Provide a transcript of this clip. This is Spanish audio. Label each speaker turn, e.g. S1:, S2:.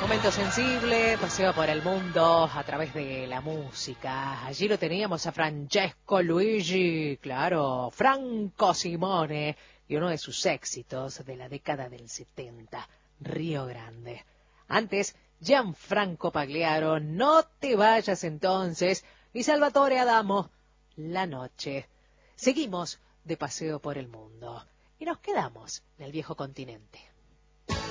S1: Momento sensible, paseo por el mundo a través de la música. Allí lo teníamos a Francesco Luigi, claro, Franco Simone, y uno de sus éxitos de la década del 70, Río Grande. Antes, Gianfranco Pagliaro, No te vayas entonces, y Salvatore Adamo, La noche. Seguimos de paseo por el mundo y nos quedamos en el viejo continente.